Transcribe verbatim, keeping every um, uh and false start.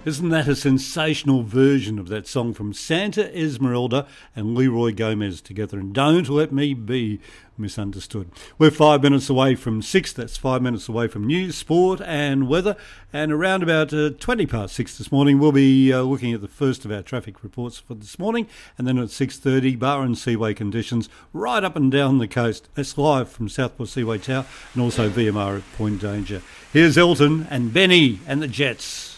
Isn't that a sensational version of that song from Santa Esmeralda and Leroy Gomez together? And Don't Let Me Be Misunderstood. We're five minutes away from six. That's five minutes away from news, sport and weather. And around about uh, twenty past six this morning, we'll be uh, looking at the first of our traffic reports for this morning. And then at six thirty, Barwon Seaway conditions right up and down the coast. That's live from Southport Seaway Tower and also V M R at Point Danger. Here's Elton and Benny and the Jets.